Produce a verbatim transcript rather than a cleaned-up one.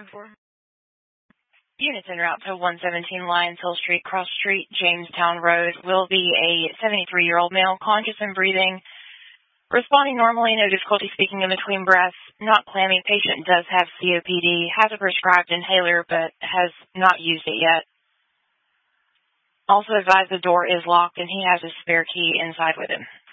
For units en route to one seventeen Lyons Hill Street, Cross Street, Jamestown Road, will be a seventy-three-year-old male, conscious and breathing, responding normally, no difficulty speaking in between breaths, not clammy. Patient does have C O P D, has a prescribed inhaler, but has not used it yet. Also advised the door is locked and he has a spare key inside with him.